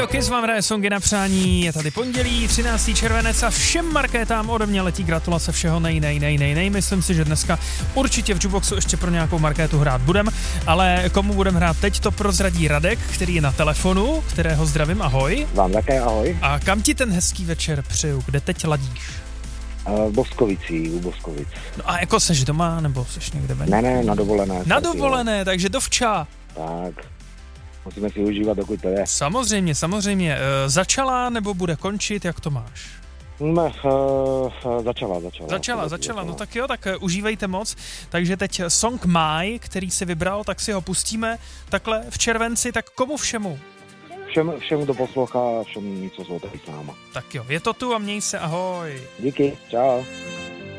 Radio Kiss vám hraje songy na přání, je tady pondělí, 13. červenec a všem markétám ode mě letí gratulace všeho nej. Myslím si, že dneska určitě v Jukeboxu ještě pro nějakou markétu hrát budem, ale komu budem hrát teď, to prozradí Radek, který je na telefonu, kterého zdravím, ahoj. Vám také ahoj. A kam ti ten hezký večer přeju, kde teď ladíš? V Boskovici, u Boskovic. No a jako seš doma, nebo seš někde venku? Ne, na dovolené. Na dovolené, takže dovča. Tak, musíme si užívat, dokud to je. Samozřejmě. Začala nebo bude končit, jak to máš? Začala, no tak jo, tak užívejte moc. Takže teď song My, který si vybral, tak si ho pustíme takhle v červenci, tak komu všemu? Všem, kdo poslouchá, všem, co jsou tady s náma. Tak jo, je to tu a měj se, ahoj. Díky, čau.